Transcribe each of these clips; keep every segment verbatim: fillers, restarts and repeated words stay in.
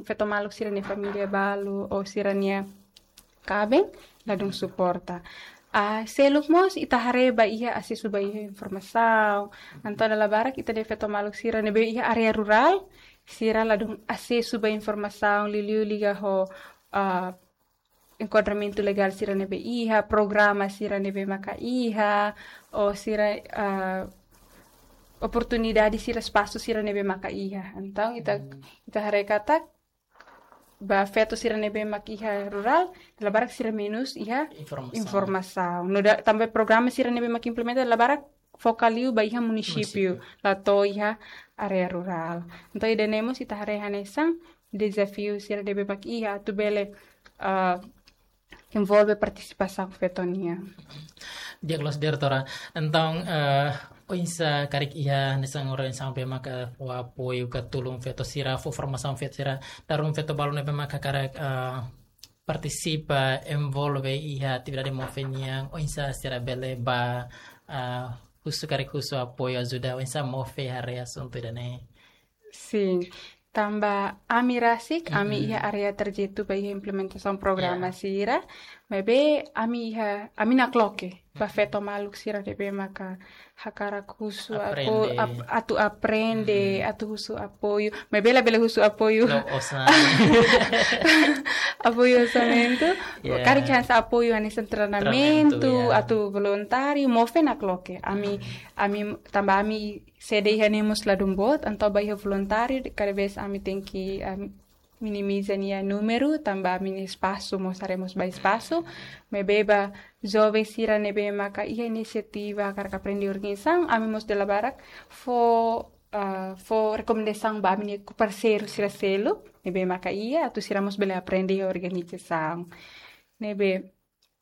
feto maluk sirane família balu ou sirania kabeng ladung suporta. Ah, seluk mos ita hareba ia asisu ba ia informação. Anto da barak ita de feto maluk sirane be ia area rural, sira ladung asisu ba informação liliu liga ho uh, enquadramento legal sirane be ia, programa sirane be maka ia, ou sira uh, oportunidade sira espaço sirane be maka ia. Então ita hmm. ita harekata ba feto sira nebe makiha rural la barak sira menos iha informação no da, também programa sira nebe mak implementa la barak focaliu ba iha município la to iha area rural. Então idenemos ita hare hanesang desafio sira nebe makiha tu bele uh, envolve participação fetonia. Dia kelas direktora então uh, Oinsa karik ia nesang orang sampai maka wa apoio ka tulung feto sira fo formação feto sira darum feto balu nebe maka karak uh, participa envolve ia atividade movenia oinsa sira bele ba uh, husu karik husu apoio ajuda oinsa move area assunto dane. Sim. Tambah ami rasik, mm-hmm. ami ia area terjetu bagi implementação programa yeah. sira, mebe ami ia ami nakloke, ba feto maluk sira debe maka hakara husu apo ap, atu aprende, mm-hmm. atu husu apoio, mebe la bele husu apoio. No, apoio orçamento, yeah. Kari chance apoio anis treinamento, yeah. atu voluntário, move nakloke, ami mm-hmm. ami tambah ami sede hanemos ladumbot anto bayi voluntário cada vez ami tem que um, minimizar nia número tambah mini espaço mostraremos ba espaço me beba jovem sira nebe maka ia inisiativa karka aprendi organização ami mos de la barak fo uh, fo recomendação ba mini parceiro sira selo nebe maka ia atu siramos bele aprendi organização nebe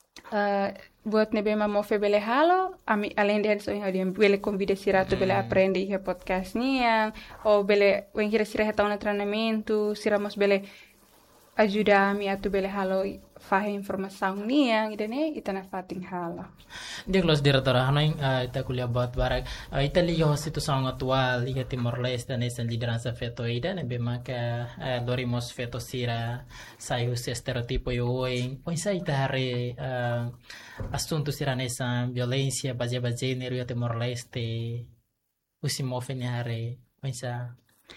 uh, buat nebe mamo fe bele halo ami além de so yang bele convida sira tu bele aprende ia podcast nia ou bele wen kira sira heta un treinamento siramos bele ajuda ami atu bele halo fahe informação nia idane itana fating halo. Dia kelas direktora hanoing uh, ita kuliah buat barak uh, ita liyo situação atual liga Timor Leste nessa liderança feto ida nebe maka uh, dorimos feto sira saiu se estereotipo yo oin poisa ita hare uh, assunto sira nessa violência baseada gênero ya Timor Leste usi mofenya hare poisa.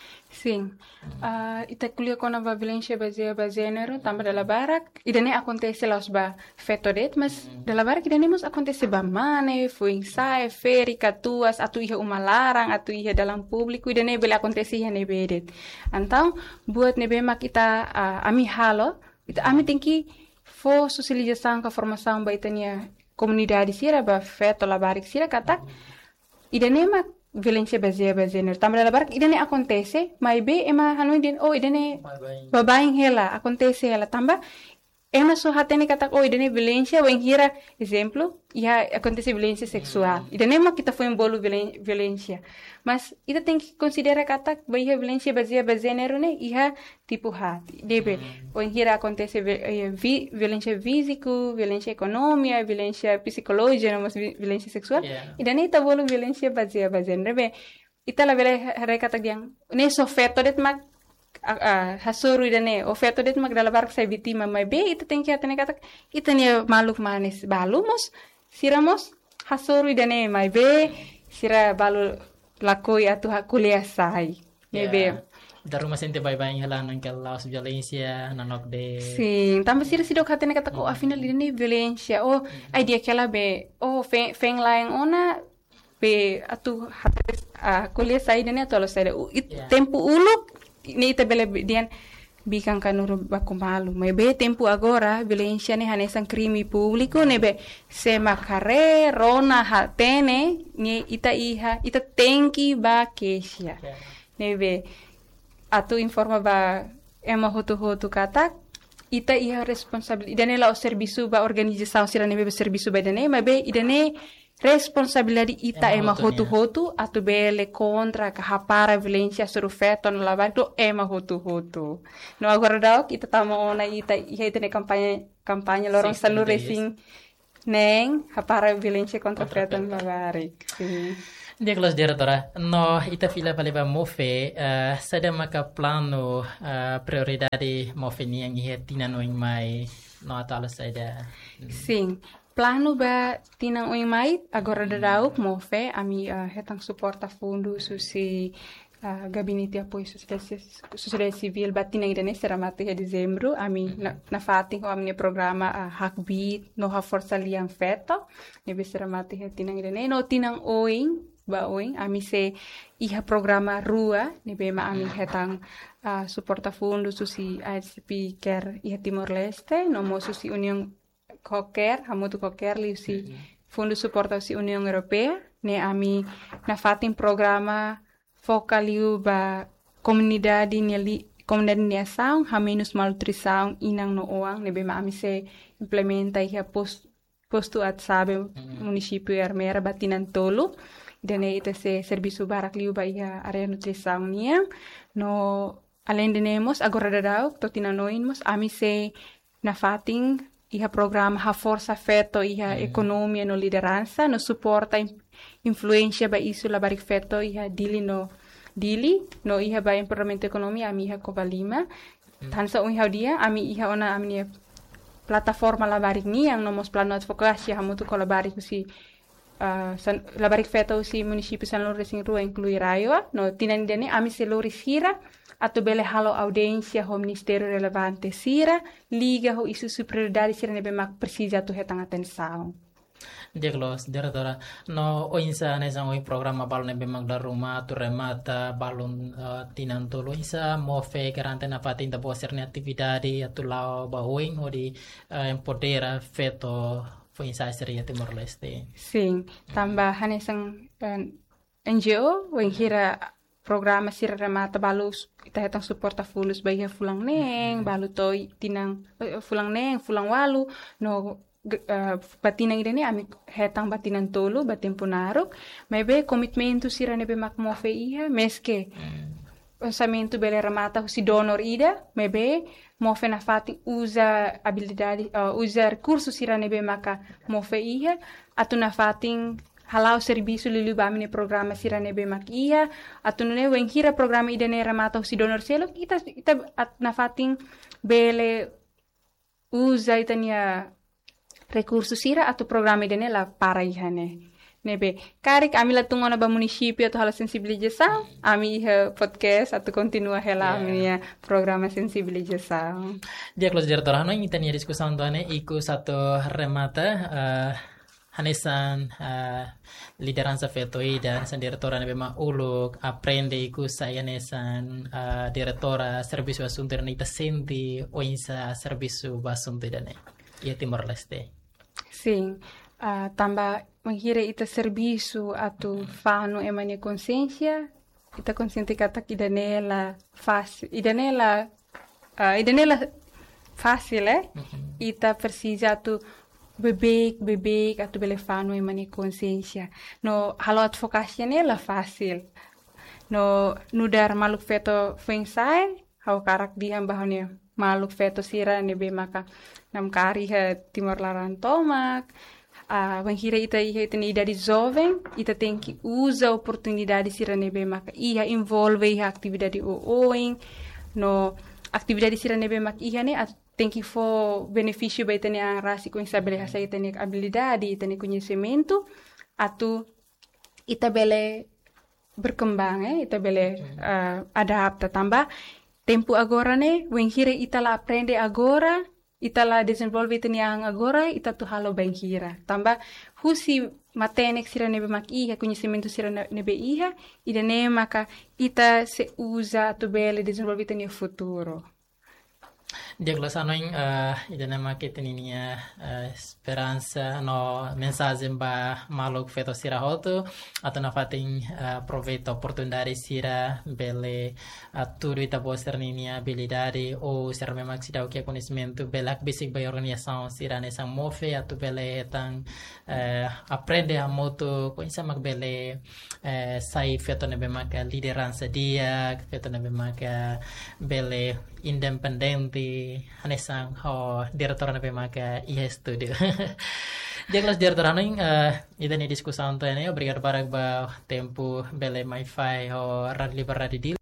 Sim, uh, ita kuliah com a violência baseada gênero também da barak idane acontece lá os ba feto det mas mm. da barak idane mus acontece ba mane foi ensaio feri catuas atu ia uma larang atu ia dalam público idane bele acontece ia nebe det então buat nebe mak ita uh, ami halo ita ami tem que fo socialização com a formação ba itania comunidade sira ba feto la barik sira katak idane mak violência baseada gênero também da barak idane acontece mas be ema hanu den oh idane babaing hela acontece ela tambah ema so hatene katak oh idane violência wen hira exemplo ia acontece violência sexual idane ma kita foi embolo violência mas ita tem que considerar katak ba ia violência baseada gênero ne ia tipo hat debe wen hira acontece vi, violência físico violência econômica violência psicológica mas violência sexual yeah. idane ita bolo violência baseada gênero be ita la bele hare katak yang ne so feto det mak Uh, hasuru idane o feto det mag dala barak sa bitima mai be ita tem que atene katak ita ne maluk manis balumos siramos hasuru idane mai be sira balu lakoi atu kuliah sai ne be da rumah sente bye-bye halan ng kalaos violência nanok de sim tambah sira sidok hatene katak oh afinal idane violência oh idea kala be oh feng feng lain ona be atu hatene uh, kuliah sai idane atu lo sai yeah. tempo uluk ni ita bele dian bikang kanuru bakumalu mebe tempo agora violência ne hanesan crime público nebe sema kare rona hatene ni ita iha ita tenki ba kesia yeah. nebe atu informa ba ema hotu hotu katak ita iha responsabilidade idane la o serviço ba organização sira nebe serviço ba idane mebe idane responsabilidade ita ema hotu hotu atu bele contra kahapara violência sobre feto no lavado ema hotu hotu no agora dau kita tama ona ita ia ita ne kampanye kampanye lorong sanu racing neng hapara violência contra feto no lavado Dia kelas diretora, no ita fila paleva move, uh, sada maka plano uh, prioridade move ni yang ihe tinan oing mai, no atalo sada. Sim, plano ba tinang oing mai agora dadauk move ami uh, hetang suporta fundo susi uh, gabinete apoio sociedade civil ba tinang idane será mate a dezembro ami na, na fating o amne programa uh, Hackbeat no ha força liang feto nebe será mate a tinang idane no tinang oing ba oing ami se iha programa rua nebe ma ami hetang uh, suporta fundo susi A S P Care iha Timor Leste no mo susi União Coquer, hamutu Coquer li si fundo suporta si União Europeia ne ami na fatin programa focaliu ba comunidade neli comunidade nia saung haminus malnutrição inang no oang nebe ma ami se implementa iha post posto at sabe município Ermera batinan tolu dene ite se serviço barak liu ba iha area nutrição nia no além de nemos agora dadau totina noinmos ami se na fating iha programa ha força feto iha mm. economia no liderança no suporta influência ba isu la barik feto iha dili no dili no iha ba empoderamento ekonomi ami iha kovalima mm. tansa un iha dia ami iha ona ami plataforma la barik ni yang nomos plano advokasi hamutu ko la barik si uh, san, la barik feto si município San Lourdes sing rua incluir ayo no tinan dene ami se Lourdes hira atau bele halo audiência ho ministério relevante sira liga ho isu prioridade sira nebe mak precisa tu hetang atenção. Dia kelas diretora no oinsa nesa oi programa balon nebe mak dar rumah tu remata balon uh, tinan tolo insa move garantena fatin da boserne atividade atu lao bahoing ho di uh, empodera feto fo insa seria Timor Leste. Sim, tambahan isang uh, N G O wing hira programa sira remata balu ita hetang suporta fulus bagi fulang neng balu toy tinang uh, fulang neng fulang walu no uh, batinang idene ami hetang batinan tolu batempo naruk mebe komitmentu sira nebe mak move iha meske pensamento bele remata si donor ida mebe move na fati usa habilidade uh, usa recursos sira nebe maka move iha atu na fating halau serviço lilu ba mine programa sira nebe makia atu ne wen hira programa idene ramata si donor selo kita kita at na fating bele usa itania recurso sira atu programa idene la para ihane nebe karik ami la tungona ba município atu hala sensibilização ami ha podcast atu continua hela yeah. Minia programa sensibilização dia close diretor hano itania discussão doane iku satu remata uh, Hanesan uh, liderança fetoi dan san diretora nebe ma uluk aprende iku saya nesan uh, diretora serviço assunto na ita senti o insa serviço assunto dane ia Timor Leste. Sim, uh, tamba menghira ita serviço atu fano emane consciência ita consciente kata idanela fácil idanela uh, idanela fácil eh mm-hmm. Ita precisa tu bebek bebek atu bele fano e mani consciência no halo advocacia nela fácil no nudar maluk feto fensai hau karak diam bahane maluk feto sira nebe maka nam kari ha Timor Larantomak a uh, wanhira ita iha ita ida di jovem ita tem que usa oportunidade sira nebe maka iha envolve iha atividade o oing no atividade sira nebe maka iha ne tem que for benefício ba itani ang rasi kung sabele hasa itani habilidade itani conhecimento atu ita bele berkembang eh ita bele uh, adapta tambah tempo agora ne wenghira ita la aprende agora ita la desenvolve itani ang agora ita tu halo benghira tambah husi matenek sira nebe mak iha conhecimento sira nebe iha ida ne maka ita se usa tu bele desenvolve itani futuro. Dia kelas anoing uh, ida nama kita ni uh, esperança no mensagem ba maluk feto sira hotu atau na fating uh, proveito oportunidade sira bele uh, tudo ita poster ni habilidade ou ser memang sida o que conhecimento belak basic ba organização sira nessa move atau bele tang uh, aprende a moto coisa mag bele uh, sai feto nebe maka liderança dia feto nebe maka bele independente hanesang ho diretor na pemaka iya studio Jelas dia terhaning eh ida ni diskusi untuk ini obrigado para ba tempo bele mai fai o radio liberdade di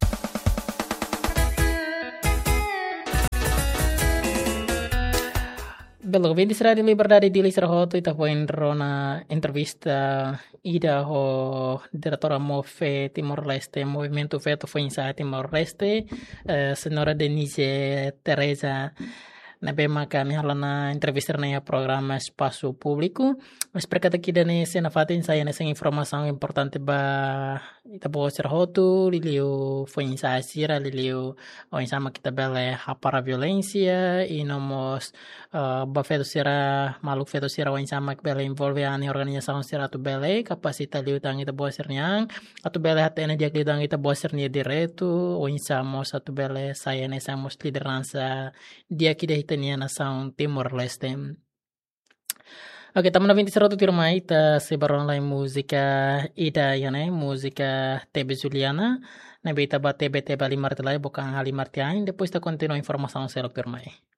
Bello, vedi Radio Liberdade di Lisrahoto ita poin rona entrevista ida ho diretora Mofe Timor Leste, Movimento Feto foi in Timor Leste, eh, senhora Denise Teresa na bema kami halana entrevista na programa Espaço Público. Mas perkata kita ni sena fatin saya nessa informação importante ba ita bo serhoto liliu foi in sira liliu o insama kita bele hapara violência e nomos uh, ba feto sira maluk feto sira o insama bele envolve ani organização sira tu bele kapasita liu tang ita bo sernyang atu bele hatena dia lidang ita bo sernia direto o insama satu bele saya nessa mos liderança dia kita hitania nação Timor Leste. Oke, taman vinte seroto tirma ita sebaron lain musika ida yane musika T B Juliana na beta ba T B T ba limar telai bukan halimartiain depois ta continua informação selok tirmai.